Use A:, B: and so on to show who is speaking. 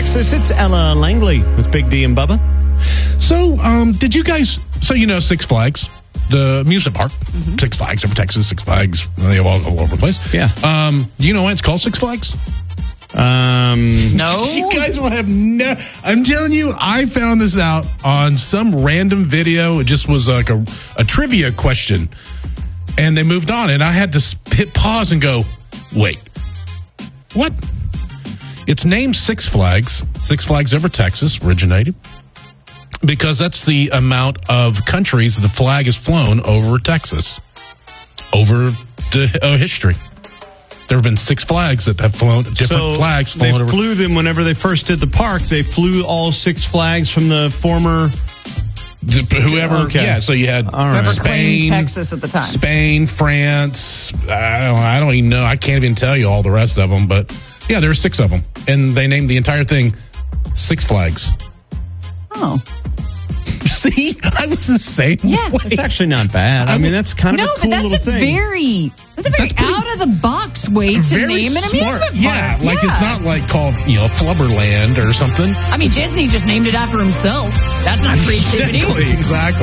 A: Texas, it's Ella Langley with Big D and Bubba.
B: So, did you guys, Six Flags, the amusement park, Six Flags over Texas, Six Flags, they have all over the place.
A: Yeah.
B: You know why it's called Six Flags?
C: No.
B: You guys will have no. I'm telling you, I found this out on some random video. It just was like a trivia question, and they moved on, and I had to hit pause and go, wait, what? It's named Six Flags over Texas originated because that's the amount of countries the flag has flown over Texas over the history. There have been Six Flags that have flown, different flags flown over.
A: They flew them whenever they first did the park. They flew all Six Flags from the former...
B: Whoever,
A: okay.
B: Yeah, so you had
C: Whoever
B: Spain,
C: claimed Texas at the time.
B: Spain, France, I don't even know. I can't even tell you all the rest of them, but yeah, there were 6 of them. And they named the entire thing Six Flags.
C: Oh.
B: See, I was the same way.
A: It's actually not bad. I mean, that's kind of a cool little thing.
C: That's a very out of the box way to name an amusement park.
B: Yeah, it's not like called, Flubberland or something.
C: I mean, Disney just named it after himself. That's not creativity.
B: Exactly.